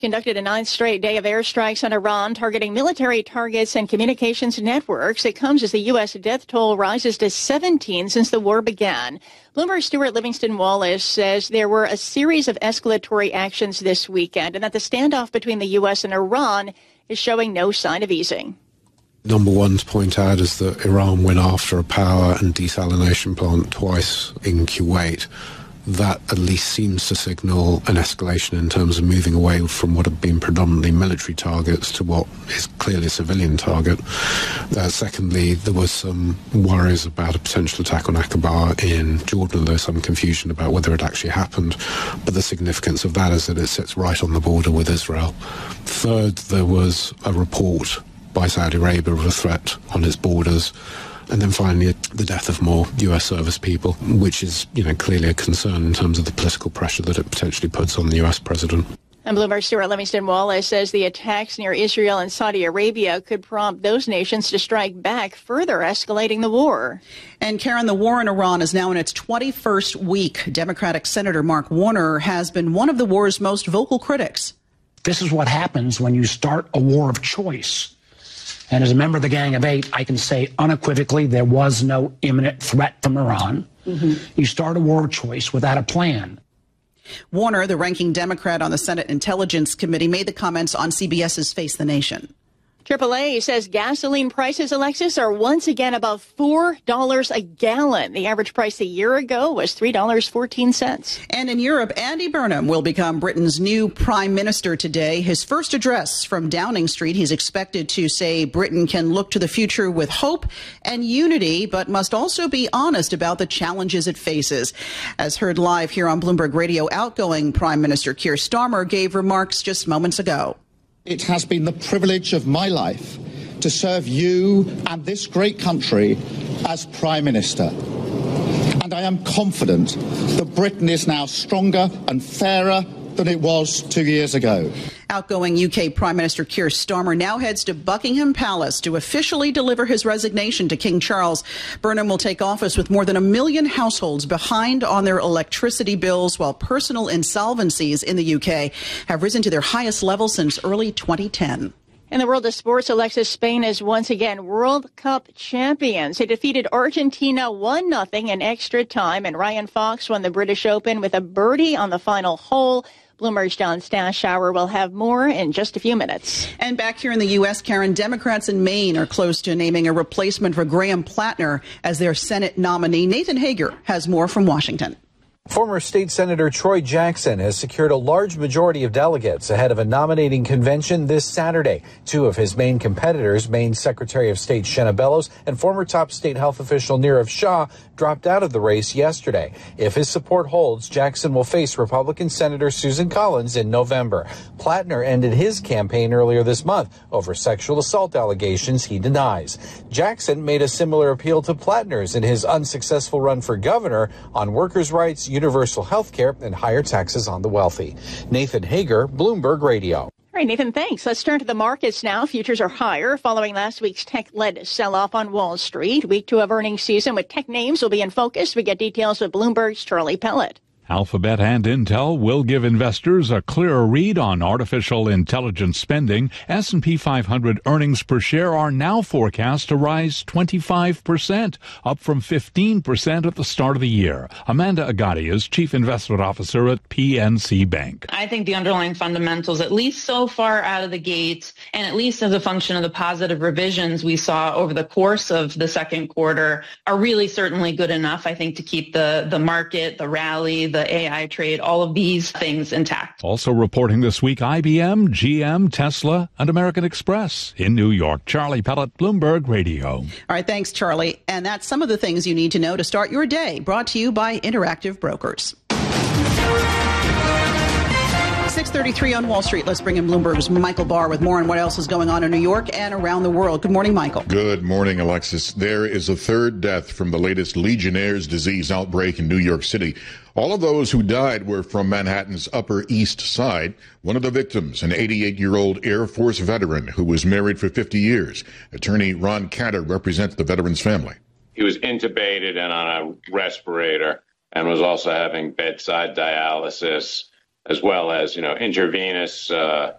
Conducted a 9th straight day of airstrikes on Iran, targeting military targets and communications networks. It comes as the U.S. death toll rises to 17 since the war began. Bloomberg's Stuart Livingston Wallace says there were a series of escalatory actions this weekend and that the standoff between the U.S. and Iran is showing no sign of easing. Number one to point out is that Iran went after a power and desalination plant twice in Kuwait. That at least seems to signal an escalation in terms of moving away from what have been predominantly military targets to what is clearly a civilian target. Secondly, there was some worries about a potential attack on Aqaba in Jordan. There's some confusion about whether it actually happened, but the significance of that is that it sits right on the border with Israel. Third, there was a report by Saudi Arabia of a threat on its borders. And then finally, the death of more U.S. service people, which is, clearly a concern in terms of the political pressure that it potentially puts on the U.S. president. And Bloomberg's Stuart Livingston Wallace says the attacks near Israel and Saudi Arabia could prompt those nations to strike back, further escalating the war. And Karen, the war in Iran is now in its 21st week. Democratic Senator Mark Warner has been one of the war's most vocal critics. This is what happens when you start a war of choice. And as a member of the Gang of Eight, I can say unequivocally there was no imminent threat from Iran. You start a war of choice without a plan. Warner, the ranking Democrat on the Senate Intelligence Committee, made the comments on CBS's Face the Nation. AAA says gasoline prices, Alexis, are once again above $4 a gallon. The average price a year ago was $3.14. And in Europe, Andy Burnham will become Britain's new prime minister today. His first address from Downing Street, he's expected to say Britain can look to the future with hope and unity, but must also be honest about the challenges it faces. As heard live here on Bloomberg Radio, outgoing Prime Minister Keir Starmer gave remarks just moments ago. It has been the privilege of my life to serve you and this great country as Prime Minister. And I am confident that Britain is now stronger and fairer than it was 2 years ago. Outgoing UK Prime Minister Keir Starmer now heads to Buckingham Palace to officially deliver his resignation to King Charles. Burnham will take office with more than 1 million households behind on their electricity bills, while personal insolvencies in the UK have risen to their highest level since early 2010. In the world of sports, Alexis, Spain is once again World Cup champions. They defeated Argentina 1-0 in extra time, and Ryan Fox won the British Open with a birdie on the final hole. Bloomberg's John Stashower will have more in just a few minutes. And back here in the U.S., Karen, Democrats in Maine are close to naming a replacement for Graham Plattner as their Senate nominee. Nathan Hager has more from Washington. Former State Senator Troy Jackson has secured a large majority of delegates ahead of a nominating convention this Saturday. Two of his main competitors, Maine Secretary of State Shenna Bellows and former top state health official Nirav Shah, dropped out of the race yesterday. If his support holds, Jackson will face Republican Senator Susan Collins in November. Plattner ended his campaign earlier this month over sexual assault allegations he denies. Jackson made a similar appeal to Plattner's in his unsuccessful run for governor on workers' rights, universal health care, and higher taxes on the wealthy. Nathan Hager, Bloomberg Radio. All right, Nathan, thanks. Let's turn to the markets now. Futures are higher following last week's tech-led sell-off on Wall Street. Week 2 of earnings season with tech names will be in focus. We get details with Bloomberg's Charlie Pellet. Alphabet and Intel will give investors a clearer read on artificial intelligence spending. S&P 500 earnings per share are now forecast to rise 25%, up from 15% at the start of the year. Amanda Agati is Chief Investment Officer at PNC Bank. I think the underlying fundamentals, at least so far out of the gate, and at least as a function of the positive revisions we saw over the course of the second quarter, are really certainly good enough, I think, to keep the market, the rally, the AI trade, all of these things intact. Also reporting this week, IBM, GM, Tesla, and American Express in New York. Charlie Pellet, Bloomberg Radio. All right, thanks, Charlie. And that's some of the things you need to know to start your day. Brought to you by Interactive Brokers. 6:33 on Wall Street. Let's bring in Bloomberg's Michael Barr with more on what else is going on in New York and around the world. Good morning, Michael. Good morning, Alexis. There is a third death from the latest Legionnaire's disease outbreak in New York City. All of those who died were from Manhattan's Upper East Side. One of the victims, an 88-year-old Air Force veteran who was married for 50 years. Attorney Ron Catter represents the veteran's family. He was intubated and on a respirator and was also having bedside dialysis. as well as, intravenous